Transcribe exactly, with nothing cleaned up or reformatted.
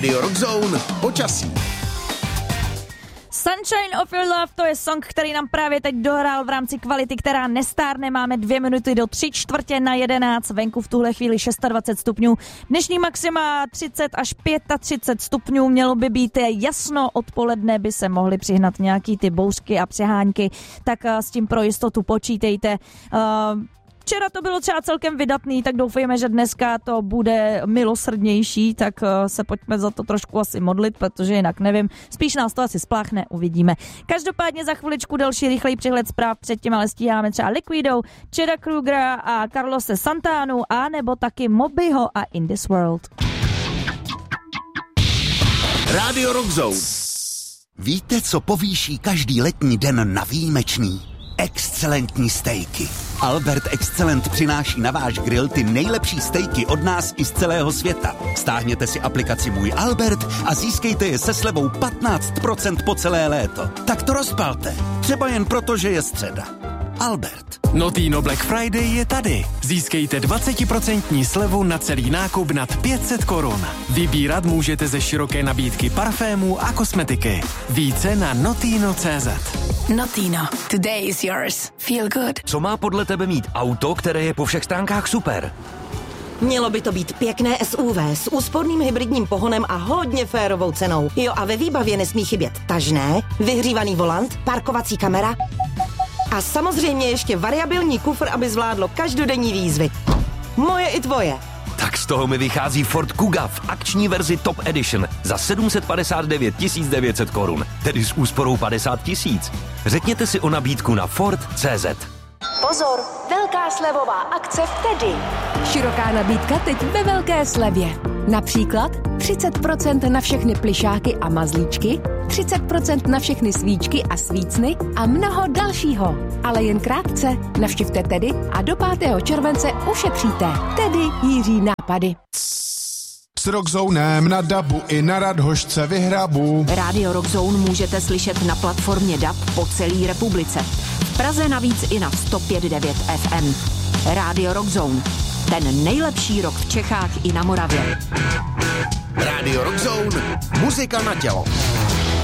Radio Rock Zone počasí. Sunshine of Your Love, to je song, který nám právě teď dohrál v rámci kvality, která nestárne. Máme dvě minuty do tři čtvrtě na jedenáct, venku v tuhle chvíli dvacet šest stupňů. Dnešní maxima třicet až třicet pět stupňů, mělo by být jasno, odpoledne by se mohly přihnat nějaký ty bouřky a přehánky, tak s tím pro jistotu počítejte. Uh, Včera to bylo třeba celkem vydatný, tak doufejme, že dneska to bude milosrdnější, tak se pojďme za to trošku asi modlit, protože jinak nevím, spíš nás to asi spláchne, uvidíme. Každopádně za chviličku další rychlej přehled zpráv, předtím ale stíháme třeba Liquido, Cheda Krugera a Carlose Santanu, a nebo taky Mobyho a In This World. Radio Rock Zone. Víte, co povýší každý letní den na výjimečný? Excelentní stejky. Albert Excellent přináší na váš grill ty nejlepší stejky od nás i z celého světa. Stáhněte si aplikaci Můj Albert a získejte je se slevou patnáct procent po celé léto. Tak to rozpalte. Třeba jen proto, že je středa. Albert. Notino Black Friday je tady. Získejte dvacet procent slevu na celý nákup nad pět set korun. Vybírat můžete ze široké nabídky parfémů a kosmetiky. Více na notino tečka cé zet. Notino. Today is yours. Feel good. Co má podle tebe mít auto, které je po všech stránkách super? Mělo by to být pěkné S U V s úsporným hybridním pohonem a hodně férovou cenou. Jo, a ve výbavě nesmí chybět tažné, vyhřívaný volant, parkovací kamera a samozřejmě ještě variabilní kufr, aby zvládlo každodenní výzvy. Moje i tvoje. Tak z toho mi vychází Ford Kuga v akční verzi Top Edition za sedm set padesát devět tisíc devět set korun, tedy s úsporou padesát tisíc. Řekněte si o nabídku na Ford tečka cé zet. Pozor, velká slevová akce v Tedy. Široká nabídka teď ve velké slevě. Například třicet procent na všechny plyšáky a mazlíčky, třicet procent na všechny svíčky a svícny a mnoho dalšího. Ale jen krátce. Navštivte Tedy a do pátého července ušetříte. Tedy Jiří nápady. S Rockzonem na dabu i na Radhošce vyhrabu. Radio Rockzone můžete slyšet na platformě D A B po celé republice. V Praze navíc i na sto pět devět F M. Radio Rockzone. Ten nejlepší rock v Čechách i na Moravě. Radio Rock Zone. Muzika na tělo.